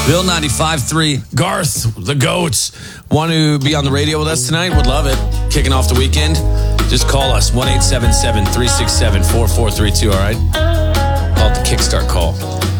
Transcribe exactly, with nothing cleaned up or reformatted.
Bill ninety-five three. Garth, the goats, want to be on the radio with us tonight? Would love it. Kicking off the weekend. Just call us, one eight seven seven, three six seven, four four three two, all right? Call it the Kickstart call.